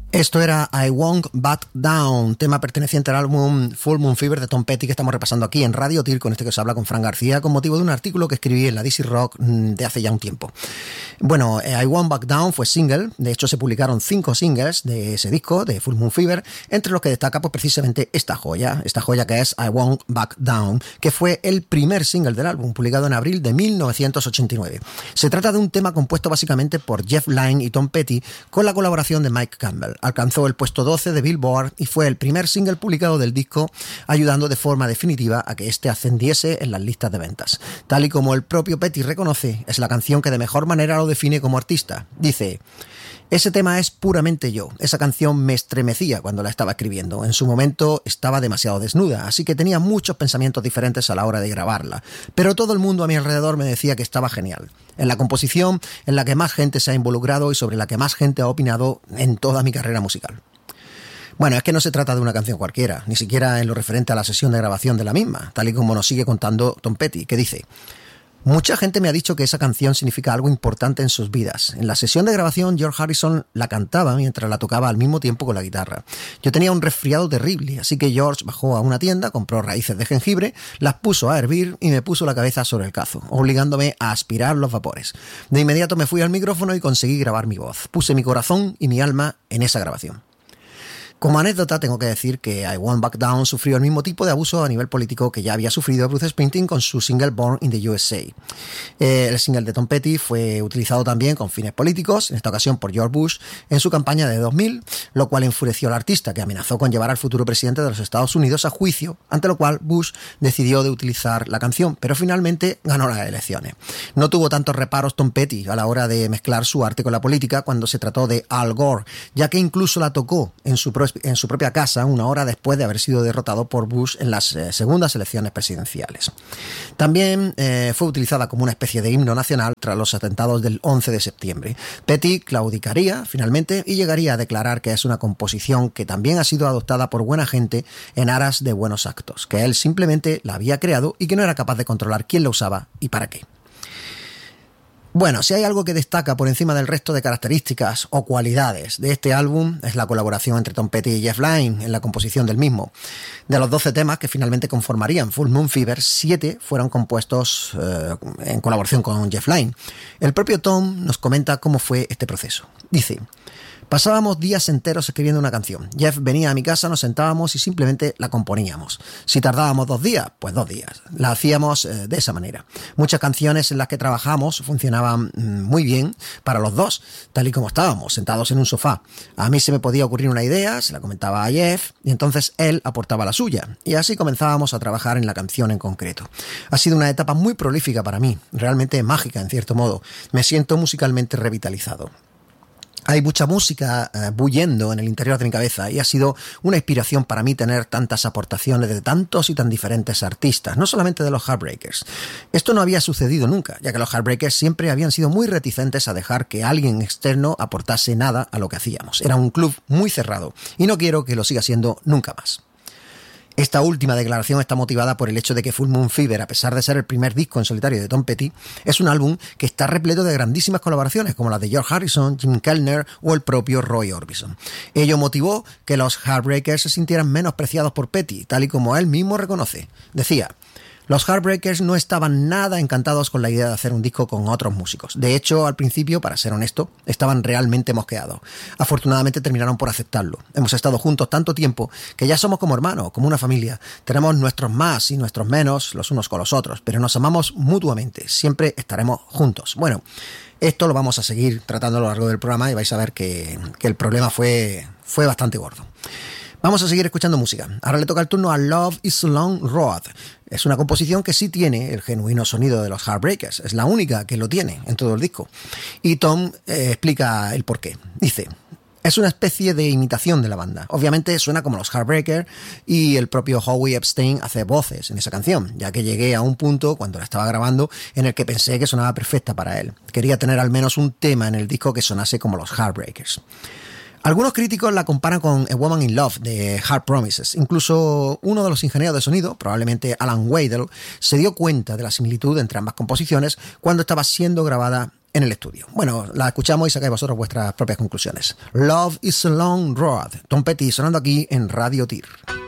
Esto era I Won't Back Down, tema perteneciente al álbum Full Moon Fever de Tom Petty, que estamos repasando aquí en Radio Tir, con este que os habla con Fran García, con motivo de un artículo que escribí en la DC Rock de hace ya un tiempo. Bueno, I Won't Back Down fue single, de hecho se publicaron 5 singles de ese disco, de Full Moon Fever, entre los que destaca pues precisamente esta joya que es I Won't Back Down, que fue el primer single del álbum, publicado en abril de 1989. Se trata de un tema compuesto básicamente por Jeff Lynne y Tom Petty, con la colaboración de Mike Campbell. Alcanzó el puesto 12 de Billboard y fue el primer single publicado del disco, ayudando de forma definitiva a que este ascendiese en las listas de ventas. Tal y como el propio Petty reconoce, es la canción que de mejor manera lo define como artista. Dice: ese tema es puramente yo. Esa canción me estremecía cuando la estaba escribiendo. En su momento estaba demasiado desnuda, así que tenía muchos pensamientos diferentes a la hora de grabarla. Pero todo el mundo a mi alrededor me decía que estaba genial. En la composición en la que más gente se ha involucrado y sobre la que más gente ha opinado en toda mi carrera musical. Bueno, es que no se trata de una canción cualquiera, ni siquiera en lo referente a la sesión de grabación de la misma, tal y como nos sigue contando Tom Petty, que dice: mucha gente me ha dicho que esa canción significa algo importante en sus vidas. En la sesión de grabación, George Harrison la cantaba mientras la tocaba al mismo tiempo con la guitarra. Yo tenía un resfriado terrible, así que George bajó a una tienda, compró raíces de jengibre, las puso a hervir y me puso la cabeza sobre el cazo, obligándome a aspirar los vapores. De inmediato me fui al micrófono y conseguí grabar mi voz. Puse mi corazón y mi alma en esa grabación. Como anécdota, tengo que decir que I Won't Back Down sufrió el mismo tipo de abuso a nivel político que ya había sufrido Bruce Springsteen con su single Born in the USA. El single de Tom Petty fue utilizado también con fines políticos, en esta ocasión por George Bush, en su campaña de 2000, lo cual enfureció al artista, que amenazó con llevar al futuro presidente de los Estados Unidos a juicio, ante lo cual Bush decidió de utilizar la canción, pero finalmente ganó las elecciones. No tuvo tantos reparos Tom Petty a la hora de mezclar su arte con la política cuando se trató de Al Gore, ya que incluso la tocó en su propia casa una hora después de haber sido derrotado por Bush en las segundas elecciones presidenciales. También fue utilizada como una especie de himno nacional tras los atentados del 11 de septiembre. Petty claudicaría finalmente y llegaría a declarar que es una composición que también ha sido adoptada por buena gente en aras de buenos actos, que él simplemente la había creado y que no era capaz de controlar quién la usaba y para qué. Bueno, si hay algo que destaca por encima del resto de características o cualidades de este álbum, es la colaboración entre Tom Petty y Jeff Lynne en la composición del mismo. De los 12 temas que finalmente conformarían Full Moon Fever, 7 fueron compuestos en colaboración con Jeff Lynne. El propio Tom nos comenta cómo fue este proceso. Dice: pasábamos días enteros escribiendo una canción. Jeff venía a mi casa, nos sentábamos y simplemente la componíamos. Si tardábamos 2 días, pues 2 días. La hacíamos de esa manera. Muchas canciones en las que trabajamos funcionaban muy bien para los dos, tal y como estábamos, sentados en un sofá. A mí se me podía ocurrir una idea, se la comentaba a Jeff, y entonces él aportaba la suya. Y así comenzábamos a trabajar en la canción en concreto. Ha sido una etapa muy prolífica para mí, realmente mágica en cierto modo. Me siento musicalmente revitalizado. Hay mucha música bullendo en el interior de mi cabeza y ha sido una inspiración para mí tener tantas aportaciones de tantos y tan diferentes artistas, no solamente de los Heartbreakers. Esto no había sucedido nunca, ya que los Heartbreakers siempre habían sido muy reticentes a dejar que alguien externo aportase nada a lo que hacíamos. Era un club muy cerrado y no quiero que lo siga siendo nunca más. Esta última declaración está motivada por el hecho de que Full Moon Fever, a pesar de ser el primer disco en solitario de Tom Petty, es un álbum que está repleto de grandísimas colaboraciones como las de George Harrison, Jim Kellner o el propio Roy Orbison. Ello motivó que los Heartbreakers se sintieran menospreciados por Petty, tal y como él mismo reconoce. Decía: los Heartbreakers no estaban nada encantados con la idea de hacer un disco con otros músicos. De hecho, al principio, para ser honesto, estaban realmente mosqueados. Afortunadamente terminaron por aceptarlo. Hemos estado juntos tanto tiempo que ya somos como hermanos, como una familia. Tenemos nuestros más y nuestros menos los unos con los otros, pero nos amamos mutuamente. Siempre estaremos juntos. Bueno, esto lo vamos a seguir tratando a lo largo del programa y vais a ver que el problema fue bastante gordo. Vamos a seguir escuchando música. Ahora le toca el turno a Love is a Long Road. Es una composición que sí tiene el genuino sonido de los Heartbreakers. Es la única que lo tiene en todo el disco. Y Tom explica el porqué. Dice: es una especie de imitación de la banda. Obviamente suena como los Heartbreakers y el propio Howie Epstein hace voces en esa canción, ya que llegué a un punto cuando la estaba grabando en el que pensé que sonaba perfecta para él. Quería tener al menos un tema en el disco que sonase como los Heartbreakers. Algunos críticos la comparan con A Woman in Love de Hard Promises. Incluso uno de los ingenieros de sonido, probablemente Alan Weidel, se dio cuenta de la similitud entre ambas composiciones cuando estaba siendo grabada en el estudio. Bueno, la escuchamos y sacáis vosotros vuestras propias conclusiones. Love is a Long Road, Tom Petty sonando aquí en Radio Tir.